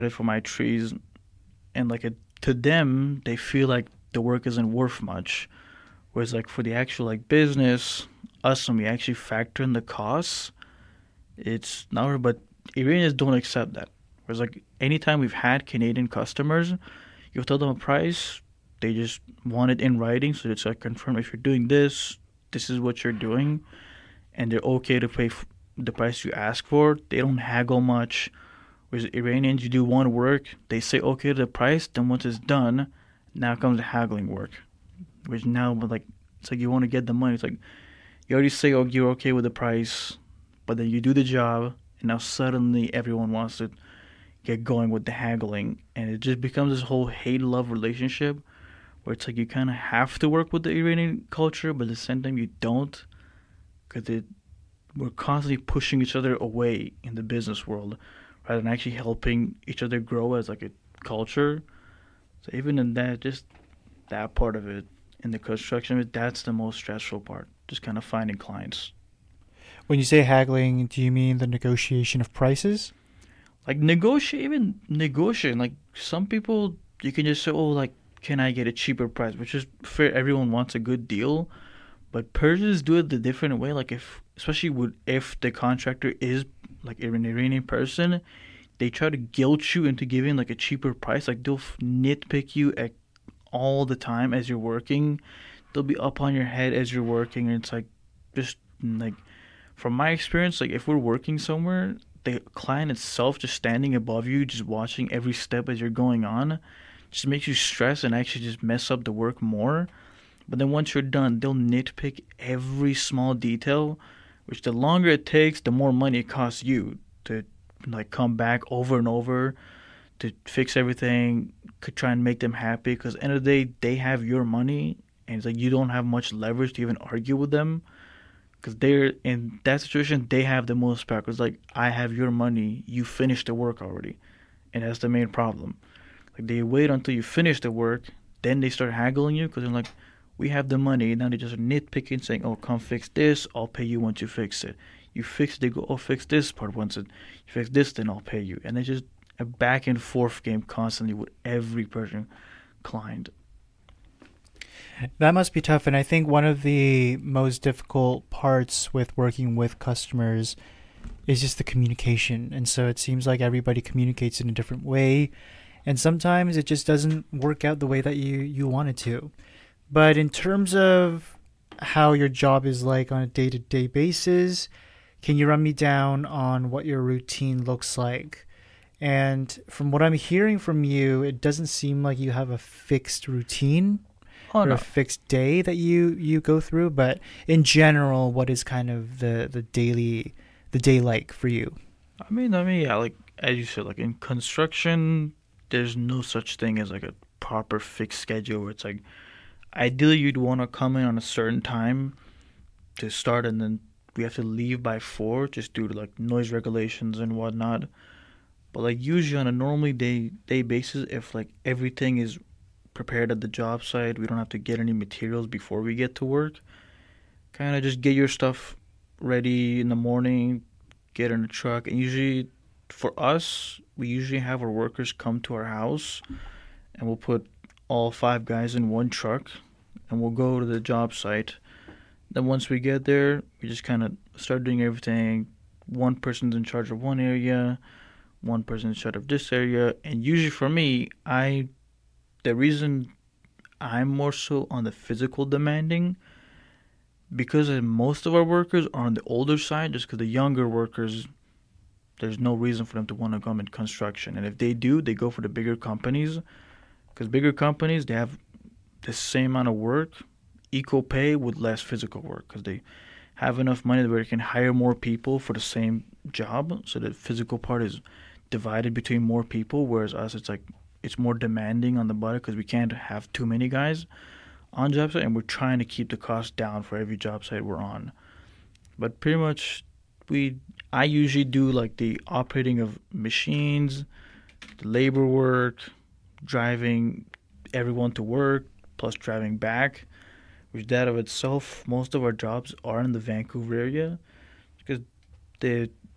for my trees, and to them, they feel like the work isn't worth much. Whereas like for the actual like business, us when we actually factor in the costs, it's not. But Iranians don't accept that. Whereas like anytime we've had Canadian customers, you tell them a price, they just want it in writing, so it's like confirm if you're doing this, this is what you're doing, and they're okay to pay the price you ask for. They don't haggle much. Whereas Iranians, you do one work, they say okay to the price, then once it's done, now comes the haggling work. Which now, but like, it's like you want to get the money. It's like you already say, oh, you're okay with the price, but then you do the job, and now suddenly everyone wants to get going with the haggling, and it just becomes this whole hate love relationship where it's like you kind of have to work with the Iranian culture, but at the same time you don't, because we're constantly pushing each other away in the business world rather than actually helping each other grow as like a culture. So even in that, just that part of it, in the construction of it, that's the most stressful part. Just kind of finding clients. When you say haggling, do you mean the negotiation of prices? Like even negotiating. Like some people, you can just say, "Oh, like, can I get a cheaper price?" Which is fair. Everyone wants a good deal, but Persians do it the different way. Like especially if the contractor is like an Iranian person, they try to guilt you into giving like a cheaper price. Like they'll nitpick you at all the time as you're working. They'll be up on your head as you're working, and it's like just like from my experience, like if we're working somewhere, the client itself just standing above you, just watching every step as you're going on, just makes you stress and actually just mess up the work more. But then once you're done, they'll nitpick every small detail, which the longer it takes, the more money it costs you to like come back over and over to fix everything, could try and make them happy. Because at the end of the day, they have your money, and it's like you don't have much leverage to even argue with them. Because they're in that situation, they have the most power. Because like I have your money, you finished the work already, and that's the main problem. Like they wait until you finish the work, then they start haggling you because they're like, we have the money. Now they just nitpicking, saying, oh, come fix this. I'll pay you once you fix it. You fix it, they go, oh, fix this part once it. You fix this, then I'll pay you. And it's just a back and forth game constantly with every person client. That must be tough. And I think one of the most difficult parts with working with customers is just the communication. And so it seems like everybody communicates in a different way. And sometimes it just doesn't work out the way that you want it to. But in terms of how your job is like on a day to day basis, can you run me down on what your routine looks like? And from what I'm hearing from you, it doesn't seem like you have a fixed routine Oh, or a no. fixed day that you go through. But in general, what is kind of the day like for you? Yeah, like as you said, like in construction, there's no such thing as like a proper fixed schedule where it's like ideally you'd want to come in on a certain time to start, and then we have to leave by 4 just due to like noise regulations and whatnot. But like usually on a normally day basis, if like everything is prepared at the job site, we don't have to get any materials before we get to work. Kind of just get your stuff ready in the morning, get in the truck, and usually for us, we usually have our workers come to our house, and we'll put all 5 guys in one truck, and we'll go to the job site. Then once we get there, we just kind of start doing everything. One person's in charge of one area, one person's in charge of this area, and usually for me, I the reason I'm more so on the physical demanding because most of our workers are on the older side, just because the younger workers, there's no reason for them to want to come in construction. And if they do, they go for the bigger companies because bigger companies, they have the same amount of work, equal pay with less physical work because they have enough money where they can hire more people for the same job. So the physical part is divided between more people, whereas us, it's like it's more demanding on the body because we can't have too many guys on job site, and we're trying to keep the cost down for every job site we're on. But pretty much, we I usually do like the operating of machines, the labor work, driving everyone to work, plus driving back. Which that of itself, most of our jobs are in the Vancouver area because the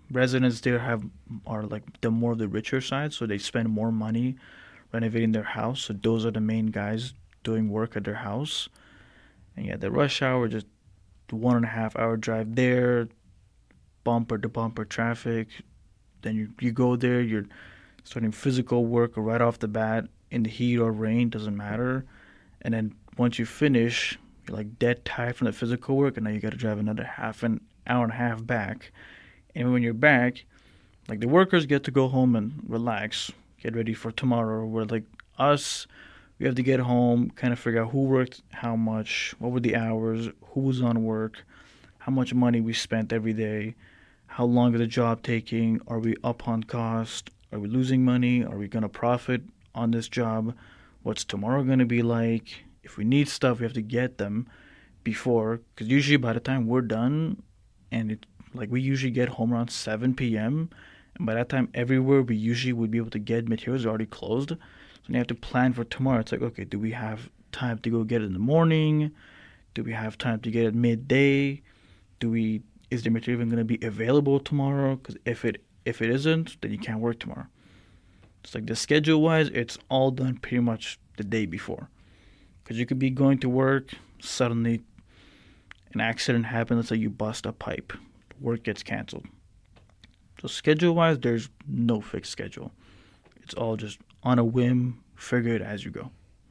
residents there have are like the more of the richer side, so they spend more money renovating their house. So those are the main guys doing work at their house. And yeah, the rush hour, just 1.5 hour drive there, bumper to bumper traffic. Then you go there, you're starting physical work right off the bat in the heat or rain, doesn't matter. And then once you finish, you're like dead tired from the physical work, and now you got to drive another half an hour and a half back. And when you're back, like the workers get to go home and relax, get ready for tomorrow. Where like us, we have to get home, kind of figure out who worked how much, what were the hours, who was on work, how much money we spent every day, how long is the job taking, are we up on cost, are we losing money, are we going to profit on this job, what's tomorrow going to be like. If we need stuff, we have to get them before, because usually by the time we're done, and it like we usually get home around 7 p.m. And by that time, everywhere we usually would be able to get materials already closed. So you have to plan for tomorrow. It's like, okay, do we have time to go get it in the morning? Do we have time to get it midday? Is the material even going to be available tomorrow? Because if it isn't, then you can't work tomorrow. It's like the schedule wise, it's all done pretty much the day before. Because you could be going to work, suddenly an accident happens. Let's say you bust a pipe, work gets canceled. So schedule wise, there's no fixed schedule. It's all just on a whim, figure it as you go.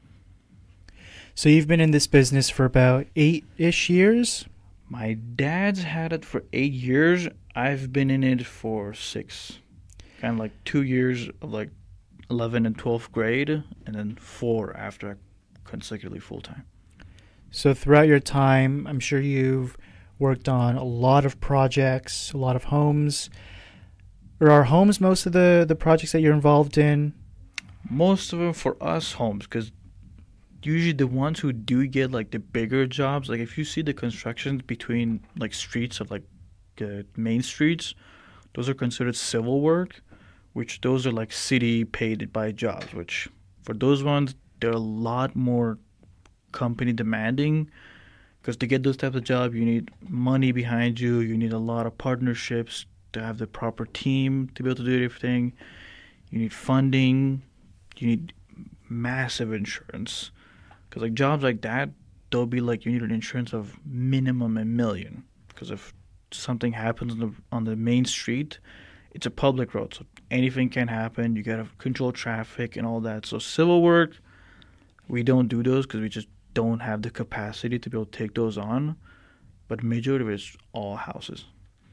So you've been in this business for about 8-ish years? My dad's had it for 8 years. I've been in it for 6. Kind of like 2 years of like 11th and 12th grade, and then 4 after consecutively full time. So throughout your time, I'm sure you've worked on a lot of projects, a lot of homes. Or are homes most of the projects that you're involved in? Most of them for us homes, because usually the ones who do get like the bigger jobs, like if you see the constructions between like streets of like main streets, those are considered civil work, which those are like city paid by jobs, which for those ones, they're a lot more company demanding, because to get those types of jobs, you need money behind you, you need a lot of partnerships to have the proper team to be able to do everything. You need funding. You need massive insurance. Because like jobs like that, they'll be like you need an insurance of minimum $1 million. Because if something happens on the main street, it's a public road, so anything can happen. You gotta control traffic and all that. So civil work, we don't do those because we just don't have the capacity to be able to take those on. But majority of it is all houses.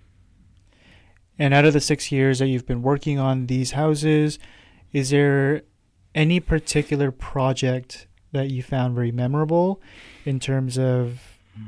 And out of the 6 years that you've been working on these houses, is there any particular project that you found very memorable in terms of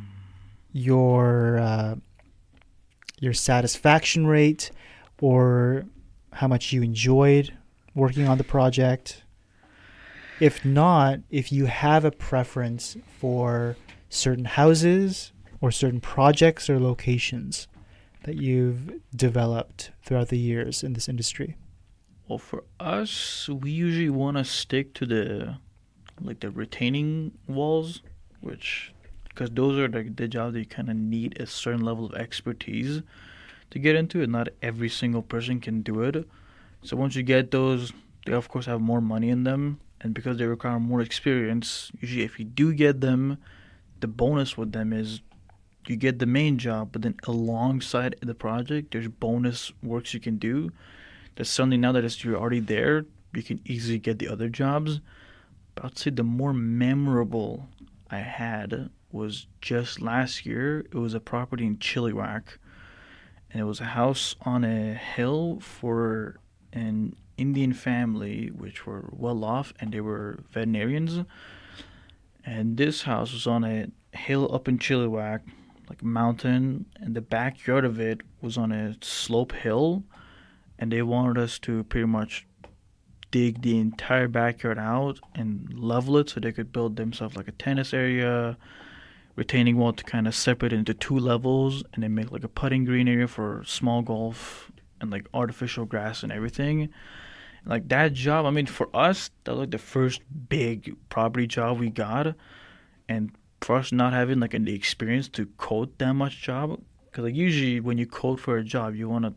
your satisfaction rate, or how much you enjoyed working on the project? If not, if you have a preference for certain houses or certain projects or locations that you've developed throughout the years in this industry? Well, for us, we usually want to stick to the retaining walls, because those are the jobs that you kind of need a certain level of expertise to get into, and not every single person can do it. So once you get those, they of course have more money in them, and because they require more experience, usually if you do get them, the bonus with them is you get the main job, but then alongside the project, there's bonus works you can do. That suddenly, now that you're already there, you can easily get the other jobs. But I'd say the more memorable I had was just last year. It was a property in Chilliwack, and it was a house on a hill for an Indian family which were well off, and they were veterinarians. And this house was on a hill up in Chilliwack, like a mountain, and the backyard of it was on a slope hill, and they wanted us to pretty much dig the entire backyard out and level it so they could build themselves like a tennis area, retaining wall to kind of separate it into 2 levels, and then make like a putting green area for small golf and like artificial grass and everything. Like that job, I mean, for us, that was like the first big property job we got, and for us not having like the experience to code that much job, because like usually when you code for a job, you want to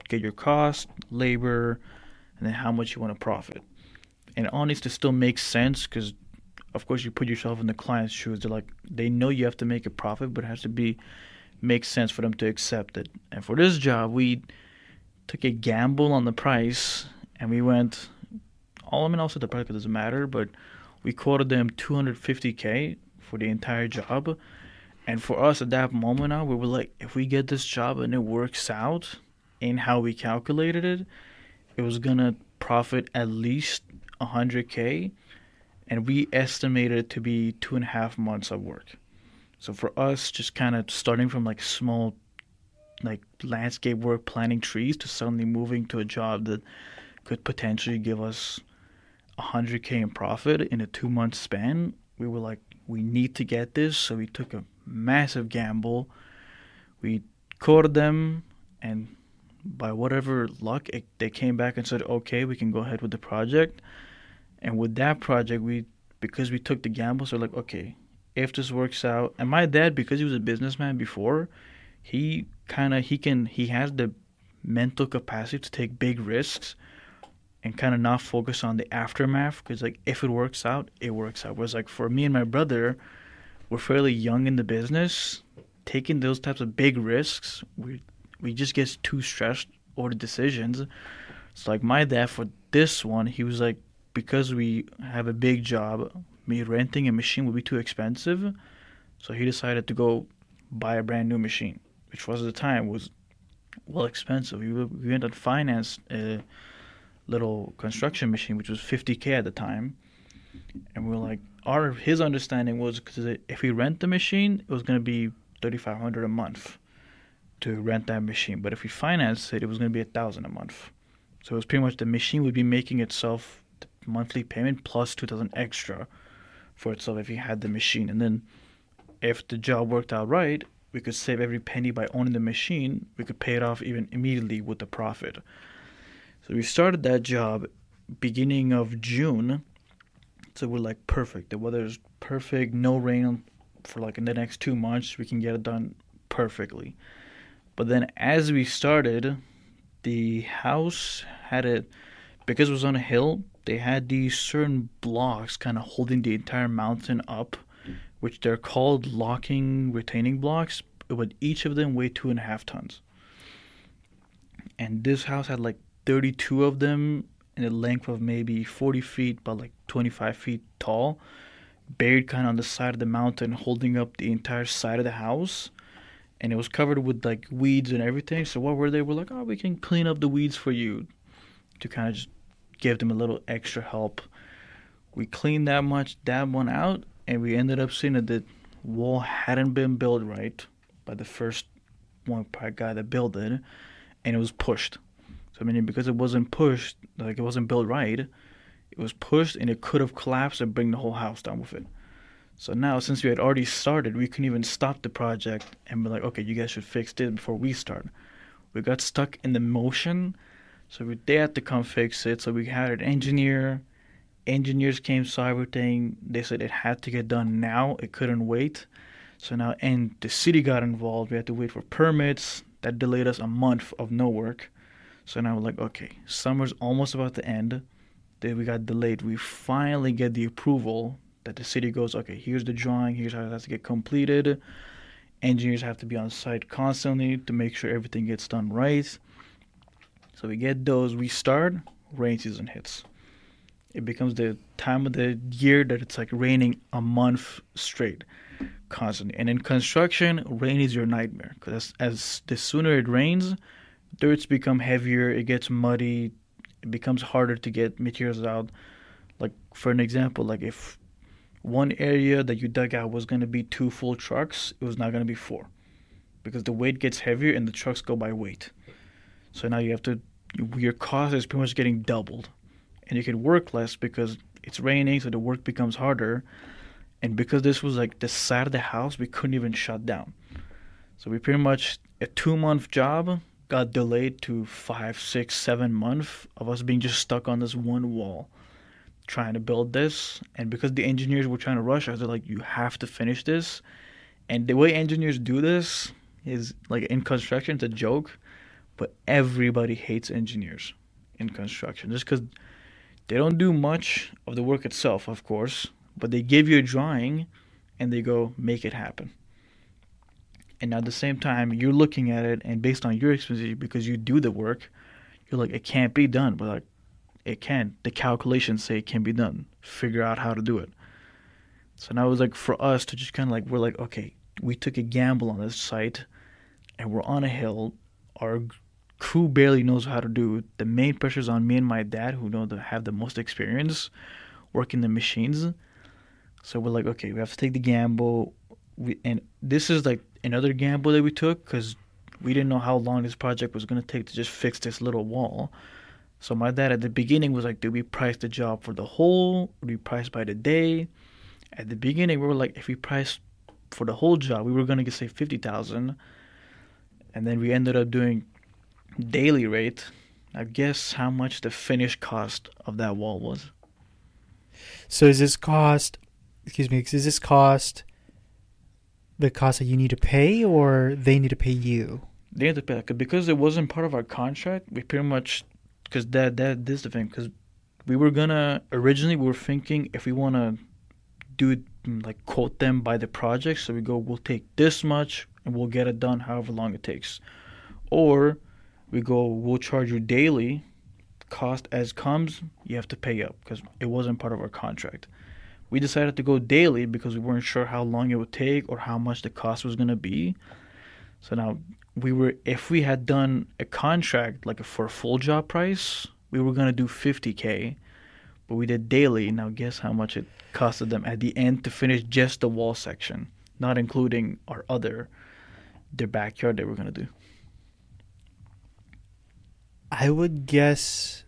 get your cost, labor, and then how much you want to profit. And it all needs to still make sense because, of course, you put yourself in the client's shoes. They're like, they know you have to make a profit, but it has to be make sense for them to accept it. And for this job, we took a gamble on the price, and we went. Also the price doesn't matter, but we quoted them 250K for the entire job. And for us at that moment now, we were like, if we get this job and it works out in how we calculated it, it was gonna profit at least 100K, and we estimated it to be 2.5 months of work. So for us, just kind of starting from like small, like landscape work, planting trees, to suddenly moving to a job that could potentially give us 100K in profit in a 2 month span, we were like, we need to get this. So we took a massive gamble. We quoted them, and by whatever luck, they came back and said, okay, we can go ahead with the project. And with that project, because we took the gamble, so like, okay, if this works out, and my dad, because he was a businessman before, he has the mental capacity to take big risks and kind of not focus on the aftermath, because like if it works out, it works out. Whereas like for me and my brother, we're fairly young in the business. Taking those types of big risks, we just get too stressed over the decisions. It's like my dad, for this one, he was like, because we have a big job, me renting a machine would be too expensive, so he decided to go buy a brand new machine, which was at the time was well expensive. We went and financed a little construction machine, which was 50K at the time, and we were like, his understanding was, because if we rent the machine, it was going to be 3,500 a month to rent that machine, but if we financed it, it was going to be 1,000 a month. So it was pretty much the machine would be making itself the monthly payment plus 2,000 extra for itself if you had the machine. And then if the job worked out right, we could save every penny by owning the machine. We could pay it off even immediately with the profit. So we started that job beginning of June. So we're like, perfect. The weather's perfect. No rain for like in the next 2 months. We can get it done perfectly. But then as we started, the house because it was on a hill, they had these certain blocks kind of holding the entire mountain up, which they're called locking retaining blocks, but each of them weigh 2.5 tons. And this house had like 32 of them in a length of maybe 40 feet, but like 25 feet tall, buried kind of on the side of the mountain, holding up the entire side of the house. And it was covered with like weeds and everything. So what were they? We're like, oh, we can clean up the weeds for you, to kind of just give them a little extra help. We cleaned that one out, and we ended up seeing that the wall hadn't been built right by the first one guy that built it, and it was pushed. So meaning because it wasn't pushed, like it wasn't built right, it was pushed and it could have collapsed and bring the whole house down with it. So now, since we had already started, we couldn't even stop the project and be like, okay, you guys should fix this before we start. We got stuck in the motion, so they had to come fix it. So we had an engineer. Engineers came, saw everything. They said it had to get done now. It couldn't wait. So now, and the city got involved. We had to wait for permits. That delayed us a month of no work. So now we're like, okay, summer's almost about to end. Then we got delayed. We finally get the approval that the city goes, okay, here's the drawing, here's how it has to get completed. Engineers have to be on site constantly to make sure everything gets done right. So we get those, we start, rain season hits. It becomes the time of the year that it's like raining a month straight, constantly. And in construction, rain is your nightmare, because as the sooner it rains, dirts become heavier, it gets muddy, it becomes harder to get materials out. Like, for an example, like if one area that you dug out was going to be 2 full trucks, it was not going to be 4, because the weight gets heavier and the trucks go by weight. So now your cost is pretty much getting doubled, and you can work less because it's raining, so the work becomes harder. And because this was like the side of the house, we couldn't even shut down. So we pretty much, a 2-month job got delayed to 5, 6, 7 months of us being just stuck on this one wall trying to build this. And because the engineers were trying to rush us, they're like, you have to finish this. And the way engineers do this is like, in construction, it's a joke, but everybody hates engineers in construction just because they don't do much of the work itself, of course, but they give you a drawing and they go, make it happen. And at the same time, you're looking at it, and based on your experience, because you do the work, you're like, it can't be done. But like, it can. The calculations say it can be done. Figure out how to do it. So now it was like for us to just kind of like, we're like, okay, we took a gamble on this site, and we're on a hill. Our crew barely knows how to do it. The main pressure is on me and my dad, who know to have the most experience working the machines. So we're like, okay, we have to take the gamble. And this is like another gamble that we took because we didn't know how long this project was going to take to just fix this little wall. So my dad at the beginning was like, do we price the job for the whole? Or do we price by the day? At the beginning, we were like, if we price for the whole job, we were going to say 50,000. And then we ended up doing daily rate. Now guess how much the finished cost of that wall was. So is this cost the cost that you need to pay, or they need to pay you? They had to pay because it wasn't part of our contract. We pretty much because that this is the thing because we were gonna originally we were thinking if we want to do it like quote them by the project, so we go we'll take this much and we'll get it done however long it takes, or we go we'll charge you daily, cost as comes, you have to pay up because it wasn't part of our contract. We decided to go daily because we weren't sure how long it would take or how much the cost was going to be. So now if we had done a contract like for a full job price, we were going to do 50K, but we did daily. Now guess how much it costed them at the end to finish just the wall section, not including their backyard they were going to do. I would guess,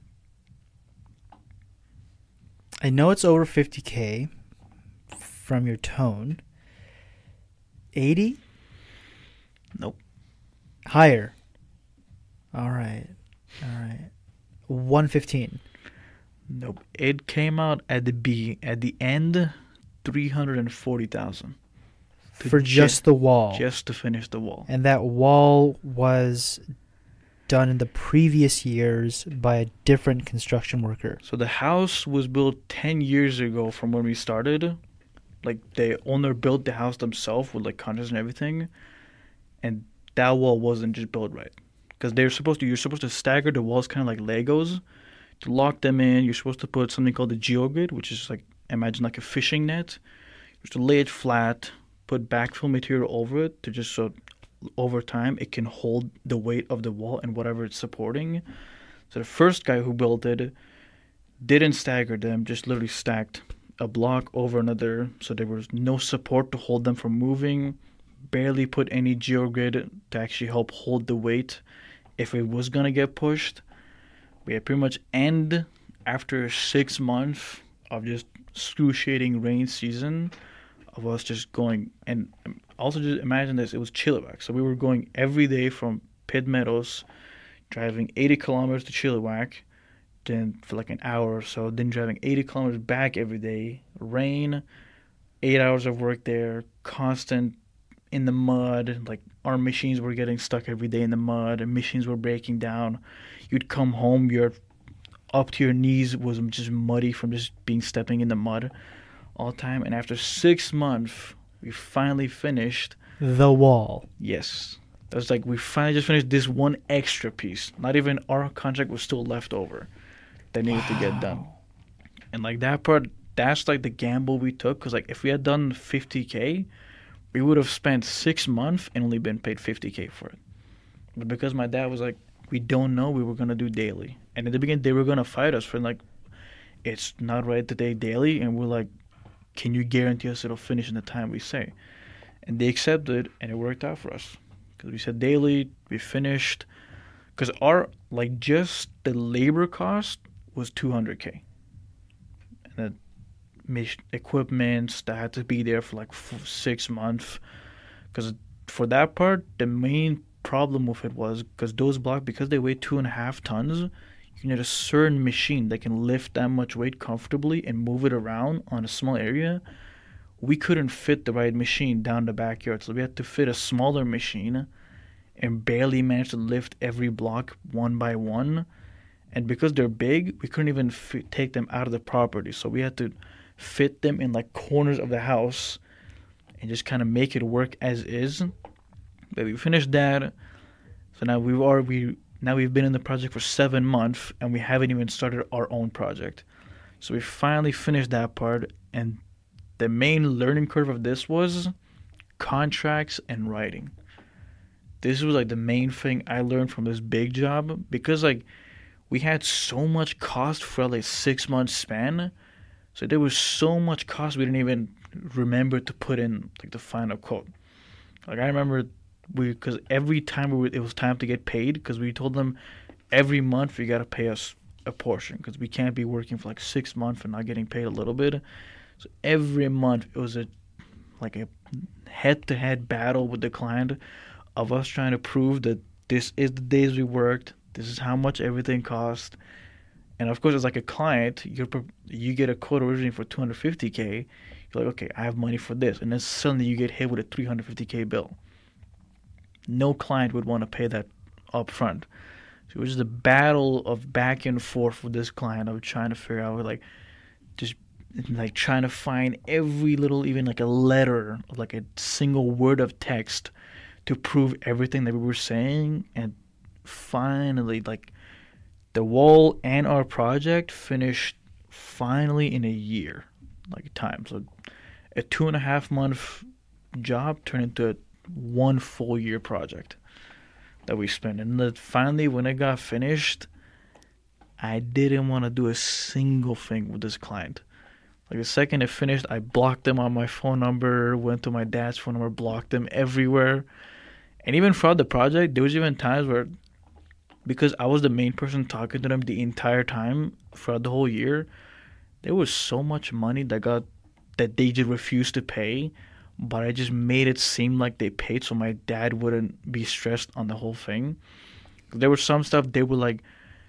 I know it's over 50K from your tone. 80? Nope. Higher. All right. 115. Nope. It came out at the end 340,000 for just the wall. Just to finish the wall. And that wall was done in the previous years by a different construction worker. So the house was built 10 years ago from when we started. Like the owner built the house themselves with like contractors and everything. And that wall wasn't just built right. Because you're supposed to stagger the walls kind of like Legos. To lock them in, you're supposed to put something called a geogrid, which is like, imagine like a fishing net. You're supposed to lay it flat, put backfill material over it to just so over time it can hold the weight of the wall and whatever it's supporting. So the first guy who built it didn't stagger them, just literally stacked a block over another, so there was no support to hold them from moving, barely put any geogrid to actually help hold the weight if it was going to get pushed. We had pretty much end after 6 months of just excruciating rain season of us just going, and also just imagine this, it was Chilliwack. So we were going every day from Pitt Meadows, driving 80 kilometers to Chilliwack, then for like an hour or so, then driving 80 kilometers back every day, rain, 8 hours of work there, constant in the mud, like our machines were getting stuck every day in the mud, and machines were breaking down. You'd come home, you're up to your knees was just muddy from just stepping in the mud all the time. And after 6 months, we finally finished the wall. Yes. That was like we finally just finished this one extra piece. Not even our contract was still left over that needed to get done. And like that part, that's like the gamble we took. Because like if we had done 50K, we would have spent 6 months and only been paid 50K for it. But because my dad was like, we don't know, we were going to do daily. And in the beginning, they were going to fight us for like, it's not right to do daily. And we're like, can you guarantee us it'll finish in the time we say? And they accepted, and it worked out for us. Because we said daily, we finished. Because our, like, just the labor cost was 200K. And the equipment that had to be there for like 6 months. Because for that part, the main problem with it was because those blocks, because they weigh 2.5 tons, you need a certain machine that can lift that much weight comfortably and move it around on a small area. We couldn't fit the right machine down the backyard, so we had to fit a smaller machine and barely managed to lift every block one by one. And because they're big, we couldn't even take them out of the property. So we had to fit them in like corners of the house and just kind of make it work as is. But we finished that. So now we've been in the project for 7 months and we haven't even started our own project. So we finally finished that part, and the main learning curve of this was contracts and writing. This was like the main thing I learned from this big job, because like we had so much cost for like 6 months span. So there was so much cost we didn't even remember to put in like the final quote. Like I remember because every time it was time to get paid, because we told them every month you got to pay us a portion, because we can't be working for like 6 months and not getting paid a little bit. So every month it was a head-to-head battle with the client of us trying to prove that this is the days we worked, this is how much everything cost. And of course, as like a client, you get a quote originally for 250K. You're like, okay, I have money for this, and then suddenly you get hit with a 350K bill. No client would want to pay that up front. So it was just a battle of back and forth with this client of trying to figure out like just like trying to find every little, even like a letter, like a single word of text to prove everything that we were saying. And finally, like the wall and our project finished finally in a year, like time. So a 2.5 month job turned into a 1 full year project that we spent. And then finally, when it got finished, I didn't want to do a single thing with this client. Like the second it finished, I blocked them on my phone number, went to my dad's phone number, blocked them everywhere. And even throughout the project, there was even times where, because I was the main person talking to them the entire time throughout the whole year, there was so much money that they just refused to pay, but I just made it seem like they paid so my dad wouldn't be stressed on the whole thing. There was some stuff they would like,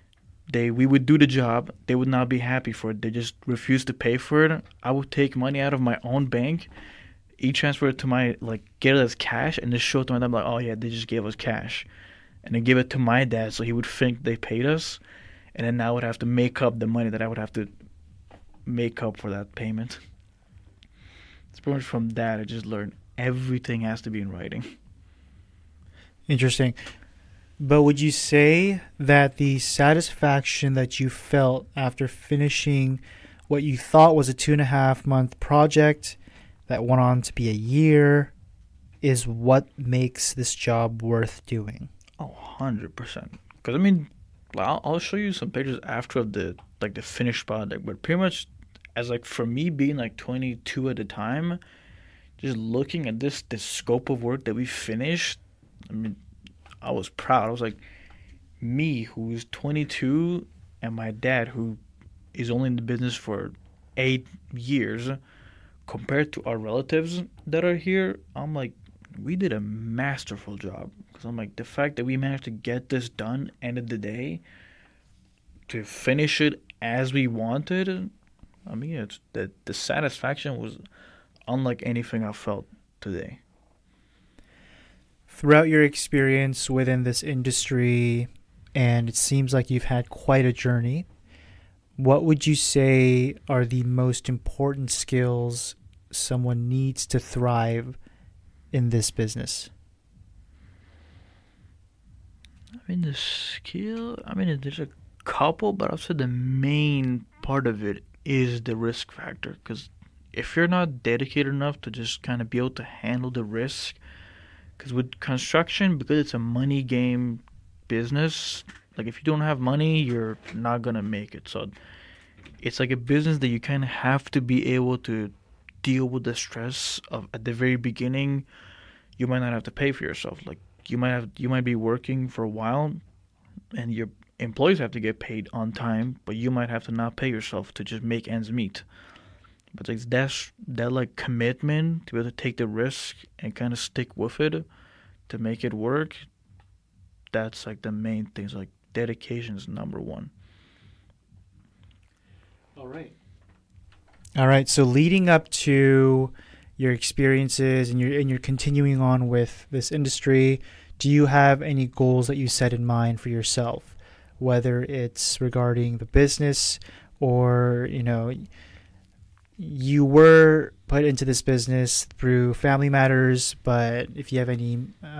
we would do the job, they would not be happy for it, they just refused to pay for it. I would take money out of my own bank, e-transfer it to my, like, get it as cash, and just show it to my dad, like, oh yeah, they just gave us cash. And then give it to my dad so he would think they paid us, and then I would have to make up the money that I would have to make up for that payment. It's pretty much from that I just learned everything has to be in writing. Interesting. But would you say that the satisfaction that you felt after finishing what you thought was a 2.5 month project that went on to be a year is what makes this job worth doing? Oh, 100%. Because I mean, I'll show you some pictures after of the finished product. But pretty much, as like for me being like 22 at the time, just looking at this scope of work that we finished, I mean, I was proud. I was like, me who's 22 and my dad who is only in the business for 8 years, compared to our relatives that are here, I'm like, we did a masterful job. Because I'm like, the fact that we managed to get this done, end of the day, to finish it as we wanted, I mean, it's the satisfaction was unlike anything I felt today. Throughout your experience within this industry, and it seems like you've had quite a journey, what would you say are the most important skills someone needs to thrive in this business? There's a couple, but I'll say the main part of it is the risk factor. Because if you're not dedicated enough to just kind of be able to handle the risk, because with construction, because it's a money game business, like if you don't have money, you're not going to make it. So it's like a business that you kind of have to be able to deal with the stress of at the very beginning. You might not have to pay for yourself. Like you might be working for a while and your employees have to get paid on time, but you might have to not pay yourself to just make ends meet. But like that like commitment to be able to take the risk and kind of stick with it to make it work, that's like the main things. Like dedication is number one. All right. So leading up to your experiences and you're continuing on with this industry, do you have any goals that you set in mind for yourself, whether it's regarding the business or, you were put into this business through family matters, but if you have any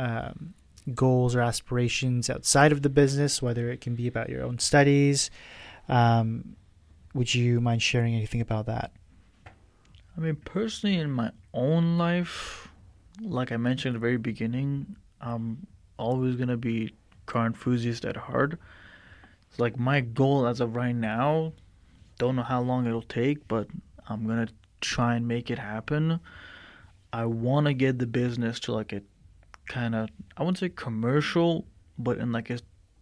goals or aspirations outside of the business, whether it can be about your own studies, would you mind sharing anything about that? I mean, personally, in my own life, like I mentioned at the very beginning, I'm always gonna be car enthusiast at heart. It's like my goal as of right now, don't know how long it'll take, but I'm gonna try and make it happen. I want to get the business to like a kind of, I wouldn't say commercial, but in like a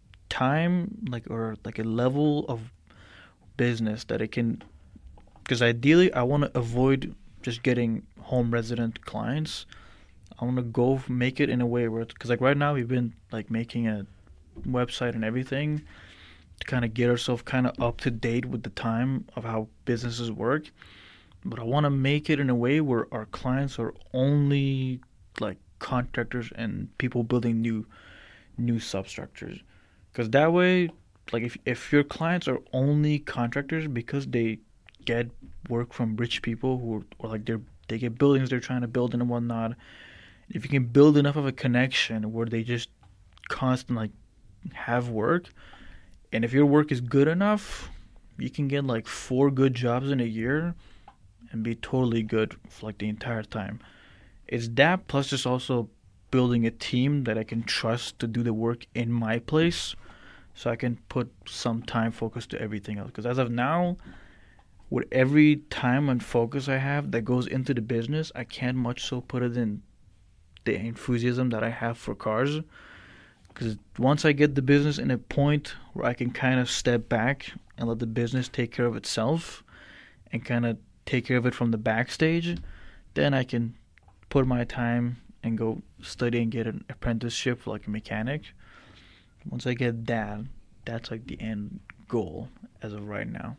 time, like, or like a level of business that it can, because ideally I want to avoid just getting home resident clients. I want to go make it in a way where, because like right now we've been like making a website and everything to kind of get ourselves kind of up to date with the time of how businesses work. But I want to make it in a way where our clients are only like contractors and people building new substructures. Because that way, like if your clients are only contractors because they get work from rich people who or like they get buildings they're trying to build and whatnot. If you can build enough of a connection where they just constantly like have work, and if your work is good enough, you can get like 4 good jobs in a year and be totally good for like the entire time. It's that plus just also building a team that I can trust to do the work in my place so I can put some time focus to everything else. Because as of now, with every time and focus I have that goes into the business, I can't much so put it in the enthusiasm that I have for cars. Because once I get the business in a point where I can kind of step back and let the business take care of itself and kind of take care of it from the backstage, then I can put my time and go study and get an apprenticeship for like a mechanic. Once I get that, that's like the end goal as of right now.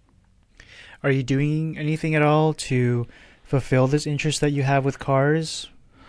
Are you doing anything at all to fulfill this interest that you have with cars?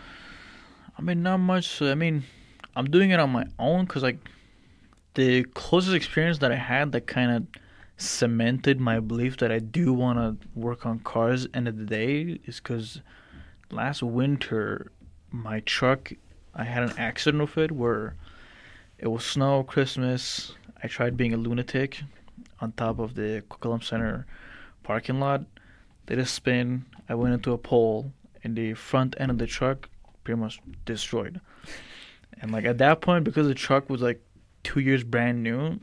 I mean, not much. I mean, I'm doing it on my own because like the closest experience that I had that kind of cemented my belief that I do want to work on cars end of the day is because last winter my truck, I had an accident with it where it was snow, Christmas. I tried being a lunatic on top of the Coquitlam Center parking lot. Did a spin. I went into a pole, and the front end of the truck pretty much destroyed. And like at that point, because the truck was like 2 years brand new,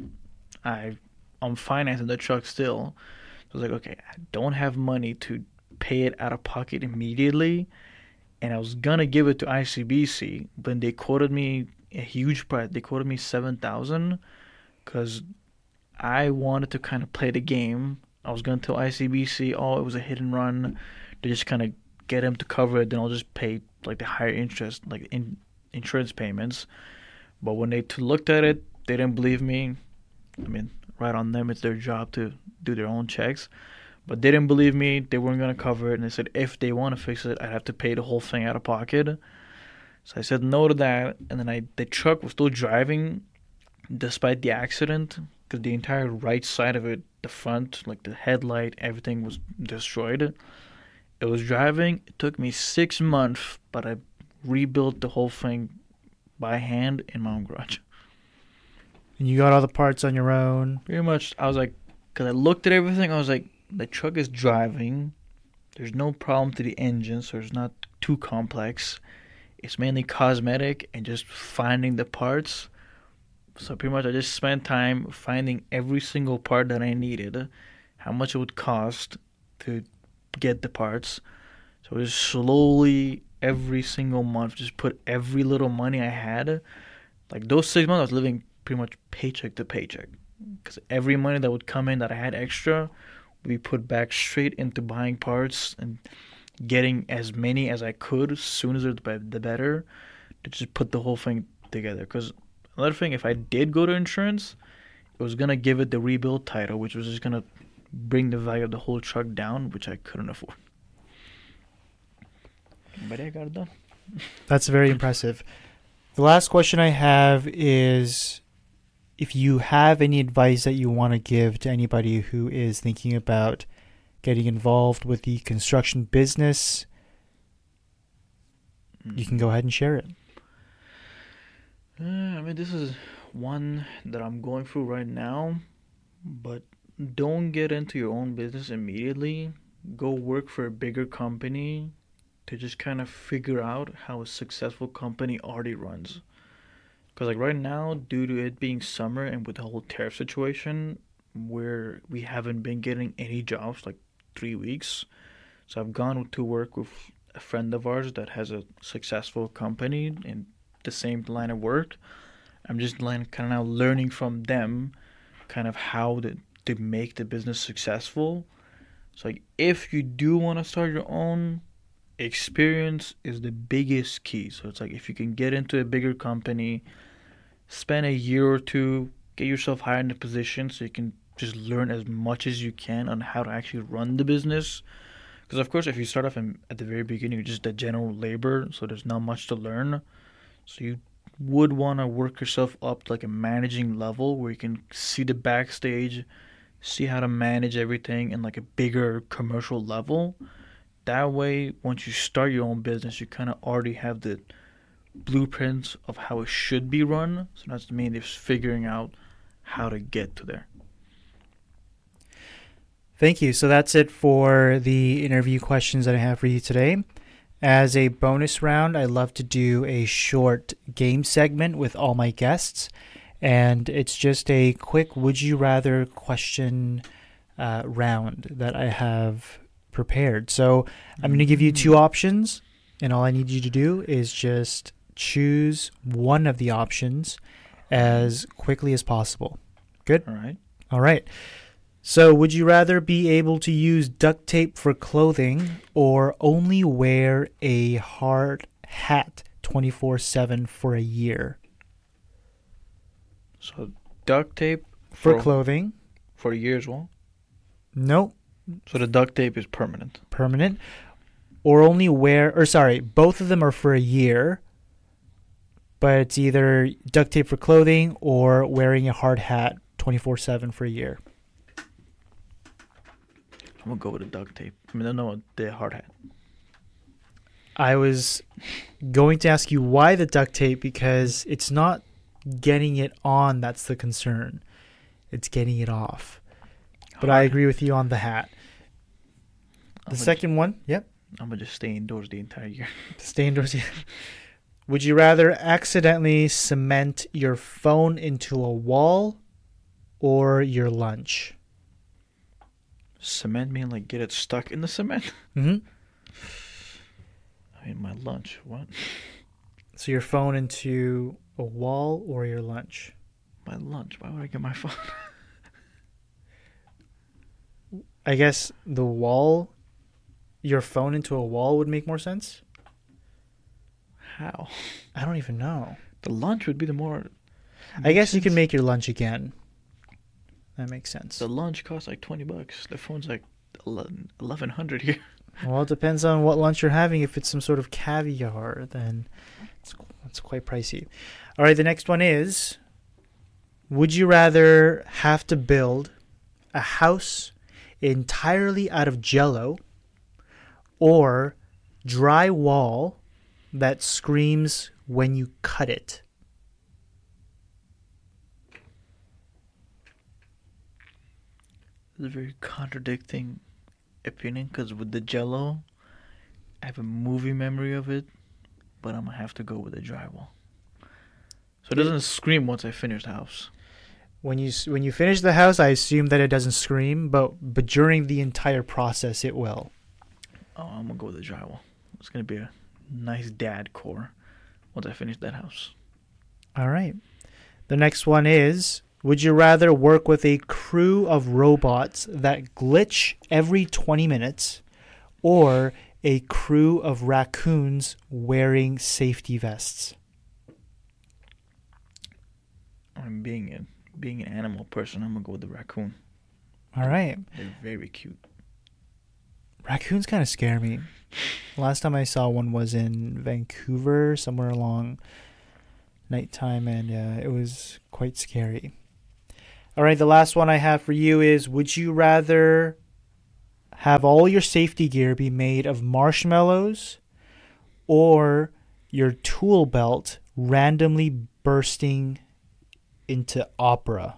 I'm financing the truck still. So I was like, okay, I don't have money to pay it out of pocket immediately, and I was gonna give it to ICBC, but they quoted me a huge price. They quoted me 7,000 because I wanted to kind of play the game. I was gonna tell ICBC, oh, it was a hit and run, to just kind of get him to cover it. Then I'll just pay like the higher interest, like insurance payments. But when they looked at it, they didn't believe me. I mean, right on them. It's their job to do their own checks. But they didn't believe me. They weren't going to cover it. And they said if they want to fix it, I'd have to pay the whole thing out of pocket. So I said no to that. And then the truck was still driving despite the accident because the entire right side of it, the front, like the headlight, everything was destroyed. It was driving. It took me 6 months, but I rebuilt the whole thing by hand in my own garage. And you got all the parts on your own? Pretty much, I was like, because I looked at everything, I was like, the truck is driving. There's no problem to the engine, so it's not too complex. It's mainly cosmetic and just finding the parts. So pretty much I just spent time finding every single part that I needed, how much it would cost to get the parts. So just slowly, every single month, just put every little money I had. Like those 6 months, I was living pretty much paycheck to paycheck. Because every money that would come in that I had extra would be put back straight into buying parts and getting as many as I could, as soon as the better, to just put the whole thing together. Because another thing, if I did go to insurance, it was going to give it the rebuild title, which was just going to bring the value of the whole truck down, which I couldn't afford. But I got it done. That's very impressive. The last question I have is if you have any advice that you want to give to anybody who is thinking about getting involved with the construction business, you can go ahead and share it. I mean, this is one that I'm going through right now, but don't get into your own business immediately. Go work for a bigger company to just kind of figure out how a successful company already runs. Because like right now, due to it being summer and with the whole tariff situation, where we haven't been getting any jobs like 3 weeks, so I've gone to work with a friend of ours that has a successful company in the same line of work. I'm just kind of now learning from them, kind of how to make the business successful. So like if you do want to start your own, experience is the biggest key. So it's like if you can get into a bigger company, spend a year or two, get yourself hired in a position so you can just learn as much as you can on how to actually run the business. Because of course, if you start off at the very beginning, you're just a general labor, so there's not much to learn. So you would want to work yourself up to like a managing level where you can see the backstage, see how to manage everything in like a bigger commercial level. That way, once you start your own business, you kind of already have the blueprints of how it should be run. So that's the main, just figuring out how to get to there. Thank you. So that's it for the interview questions that I have for you today. As a bonus round, I love to do a short game segment with all my guests. And it's just a quick would you rather question round that I have prepared. So I'm going to give you two options, and all I need you to do is just choose one of the options as quickly as possible. Good? All right. All right. So would you rather be able to use duct tape for clothing or only wear a hard hat 24/7 for a year? So duct tape For clothing? for a year as well? Nope. So the duct tape is permanent. Permanent. Or only wear, or sorry, both of them are for a year, but it's either duct tape for clothing or wearing a hard hat 24/7 for a year. I'm going to go with the duct tape. I mean, I know the hard hat. I was going to ask you why the duct tape, because it's not getting it on that's the concern. It's getting it off. But I agree with you on the hat. The second one, yep. I'm going to just stay indoors the entire year. Stay indoors, yeah. Would you rather accidentally cement your phone into a wall or your lunch? Cement mean like get it stuck in the cement? Mm-hmm. I mean, my lunch. What? So your phone into a wall or your lunch? My lunch. Why would I get my phone? I guess the wall, your phone into a wall would make more sense? How? I don't even know. The lunch would be the more... I guess you can make your lunch again. That makes sense. The lunch costs like $20. The phone's like $1,100 here. Well, it depends on what lunch you're having. If it's some sort of caviar, then it's quite pricey. All right, the next one is, would you rather have to build a house entirely out of Jell-O or drywall that screams when you cut it? It's a very contradicting opinion because with the Jell-O, I have a movie memory of it, but I'm going to have to go with the drywall. So it doesn't scream once I finish the house. When you finish the house, I assume that it doesn't scream, but during the entire process, it will. Oh, I'm going to go with the drywall. It's going to be a nice dad core once I finish that house. All right. The next one is, would you rather work with a crew of robots that glitch every 20 minutes or a crew of raccoons wearing safety vests? I'm being an animal person, I'm going to go with the raccoon. All right. They're very cute. Raccoons kind of scare me. Last time I saw one was in Vancouver, somewhere along nighttime, and it was quite scary. All right, the last one I have for you is, would you rather have all your safety gear be made of marshmallows or your tool belt randomly bursting into opera?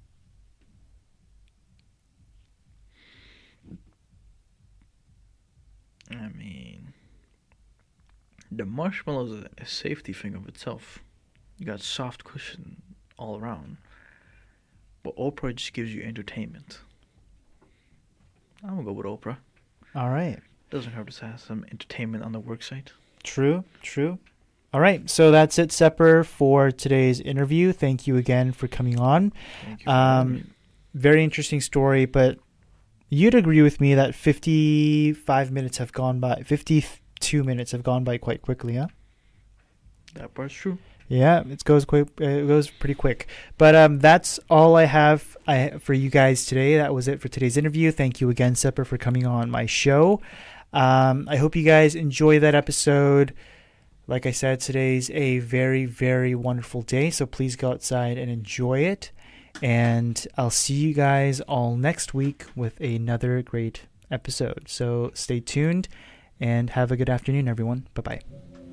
I mean, the marshmallow is a safety thing of itself. You got soft cushion all around. But Oprah just gives you entertainment. I'm gonna go with Oprah. All right. Doesn't hurt to have some entertainment on the work site. True. All right, so that's it, Sepper, for today's interview. Thank you again for coming on. Thank you for having me. Very interesting story, but you'd agree with me that 52 minutes have gone by quite quickly, huh? That part's true. Yeah, it goes pretty quick. But that's all I have for you guys today. That was it for today's interview. Thank you again, Sepper, for coming on my show. I hope you guys enjoy that episode. Like I said, today's a very, very wonderful day, so please go outside and enjoy it. And I'll see you guys all next week with another great episode. So stay tuned and have a good afternoon, everyone. Bye-bye.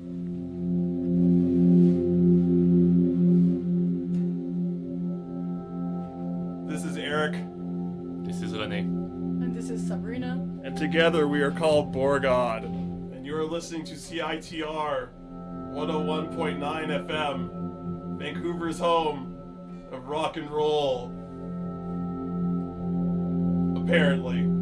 This is Eric. This is Rene. And this is Sabrina. And together we are called Borgod. And you are listening to CITR 101.9 FM, Vancouver's home of rock and roll. Apparently.